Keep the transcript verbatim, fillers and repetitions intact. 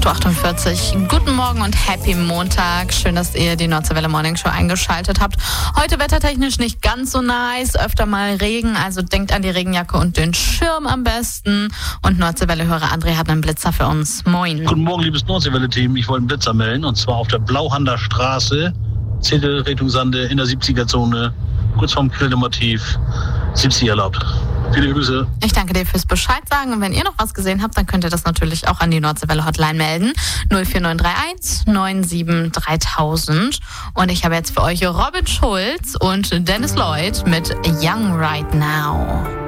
acht Uhr achtundvierzig. Guten Morgen und Happy Montag. Schön, dass ihr die Nordseewelle Morning Show eingeschaltet habt. Heute wettertechnisch nicht ganz so nice, öfter mal Regen, also denkt an die Regenjacke und den Schirm am besten. Und Nordseewelle-Hörer André hat einen Blitzer für uns. Moin. Guten Morgen, liebes Nordseewelle-Team. Ich wollte einen Blitzer melden, und zwar auf der Blauhander Straße, Zettel Richtung Sande, in der siebziger-Zone, kurz vorm Quildemotiv, siebzig erlaubt. Viele Grüße. Ich danke dir fürs Bescheid sagen. Und wenn ihr noch was gesehen habt, dann könnt ihr das natürlich auch an die Nordseewelle Hotline melden. null vier neun drei eins neun sieben dreitausend. Und ich habe jetzt für euch Robin Schulz und Dennis Lloyd mit Young Right Now.